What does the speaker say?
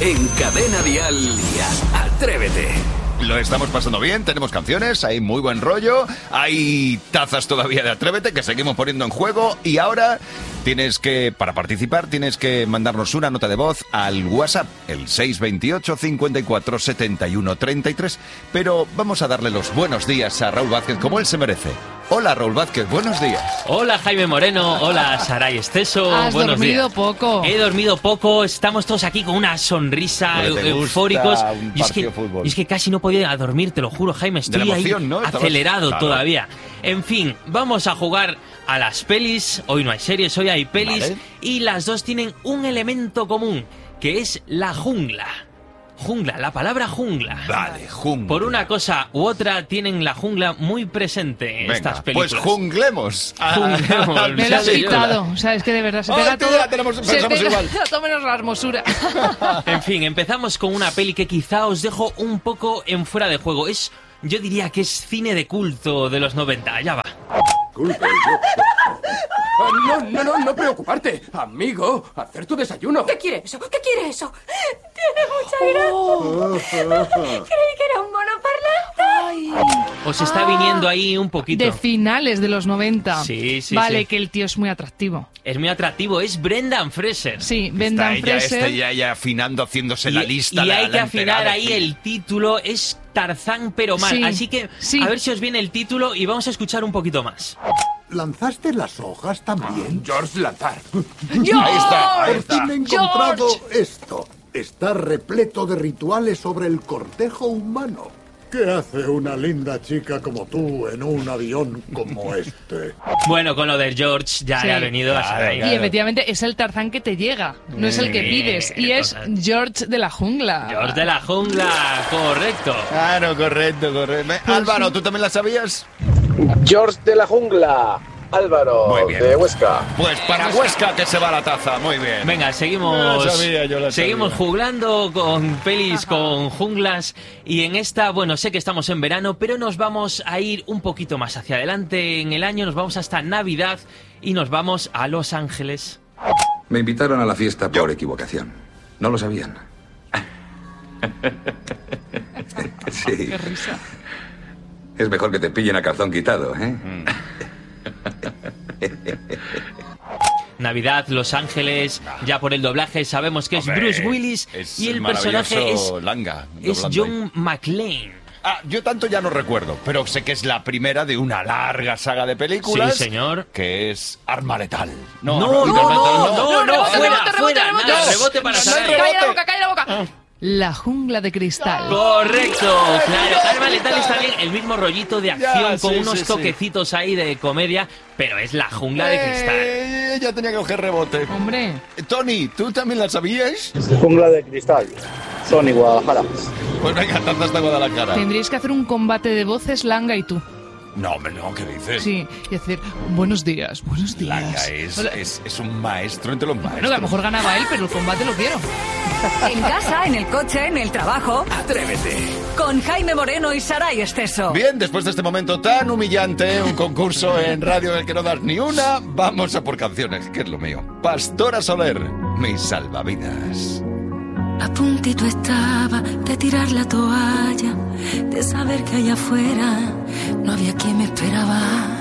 en Cadena Dial y Atrévete. Lo estamos pasando bien, tenemos canciones, hay muy buen rollo, hay tazas todavía de Atrévete que seguimos poniendo en juego y ahora para participar, tienes que mandarnos una nota de voz al WhatsApp, el 628 54 71 33. Pero vamos a darle los buenos días a Raúl Vázquez como él se merece. Hola Raúl Vázquez, buenos días. Hola Jaime Moreno, hola Saray Esteso, buenos días. ¿Has dormido poco? He dormido poco, estamos todos aquí con una sonrisa, eufóricos. Y es que casi no podía dormir, te lo juro, Jaime, estoy de la emoción, ahí ¿no? acelerado Claro. todavía. En fin, vamos a jugar a las pelis. Hoy no hay series, hoy hay pelis. Vale. Y las dos tienen un elemento común, que es la jungla. Jungla, la palabra jungla. Vale, jungla. Por una cosa u otra tienen la jungla muy presente en Venga, estas películas. pues junglemos. Junglemos. Me lo has Sí, quitado. O sea, es que de verdad se pega Ay, todo. tía, pensamos igual. todo menos la hermosura. En fin, empezamos con una peli que quizá os dejo un poco en fuera de juego. Yo diría que es cine de culto de los 90. Ya va. No preocuparte, amigo. Hacer tu desayuno. ¿Qué quiere eso? ¿Qué quiere eso? Tiene mucha gracia. Creí que era un monoparlante. Os está viniendo ahí un poquito. De finales de los 90. Sí, Vale, sí. que el tío es muy atractivo. Es muy atractivo, es Brendan Fraser. Sí, Brendan Fraser. Está ya afinando, haciéndose la lista. Y hay que la afinar enterada. ahí el título. Es Tarzán pero mal. Sí, Así que sí. a ver si os viene el título y vamos a escuchar un poquito más. ¿Lanzaste las hojas también? George Lanzar. Ahí está, ahí Por fin he está. encontrado esto. Está repleto de rituales sobre el cortejo humano. ¿Qué hace una linda chica como tú en un avión como este? Bueno, con lo de George ya Sí. le ha venido a Saray. Y efectivamente es el Tarzán que te llega, no es el que pides. Y es George de la jungla. George de la jungla, correcto. Claro, correcto. Álvaro, ¿tú también la sabías? George de la jungla, Álvaro, Muy bien. de Huesca. Pues para Huesca que se va la taza, muy bien. Venga, seguimos. La sabía, yo la seguimos sabía. jugando con pelis, con junglas. Y en esta, bueno, sé que estamos en verano, pero nos vamos a ir un poquito más hacia adelante en el año. Nos vamos hasta Navidad y nos vamos a Los Ángeles. Me invitaron a la fiesta por equivocación. No lo sabían. Sí. Qué risa. Es mejor que te pillen a calzón quitado, ¿eh? Navidad, Los Ángeles, ya por el doblaje sabemos que es Hombre, Bruce Willis es y el personaje maravilloso es Langa, doblando John McClane. Yo tanto ya no recuerdo, pero sé que es la primera de una larga saga de películas. Sí, señor. Que es Arma Letal. No, rebote, fuera, rebote. nada, rebote para Saray. Calla la boca. La jungla de cristal. Correcto, claro. Arma Letal está bien, el mismo rollito de acción Ya, con sí, unos sí, toquecitos ahí de comedia, pero es la jungla de cristal. Ya tenía que coger rebote. Hombre. Tony, ¿tú también la sabías? Jungla de cristal, Tony, Guadalajara. Pues venga, tantas de Guadalajara. Tendríais que hacer un combate de voces, Langa y tú. No, hombre, no, ¿qué dices? Sí, y decir, buenos días, buenos días. Langa Hola. es un maestro entre los maestros. Bueno, que a lo mejor ganaba él, pero el combate lo quiero. En casa, en el coche, en el trabajo. Atrévete. Con Jaime Moreno y Saray Esteso. Bien, después de este momento tan humillante, un concurso en radio en el que no das ni una, vamos a por canciones, que es lo mío. Pastora Soler, mis salvavidas. A puntito estaba de tirar la toalla, de saber que allá afuera no había quien me esperaba.